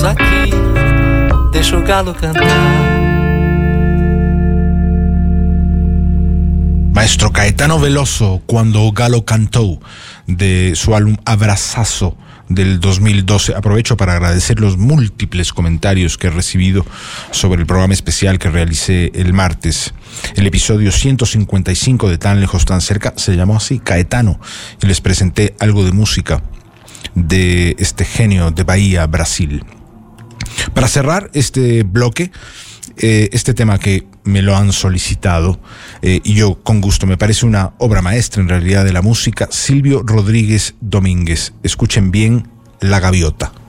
estamos aqui, deixa o galo cantar. Maestro Caetano Veloso, Cuando Galo Cantó, de su álbum Abrazazo del 2012. Aprovecho para agradecer los múltiples comentarios que he recibido sobre el programa especial que realicé el martes. El episodio 155 de Tan Lejos, Tan Cerca se llamó así, Caetano, y les presenté algo de música de este genio de Bahía, Brasil. Para cerrar este bloque, este tema que me lo han solicitado y yo con gusto, me parece una obra maestra en realidad de la música, Silvio Rodríguez Domínguez. Escuchen bien, La Gaviota.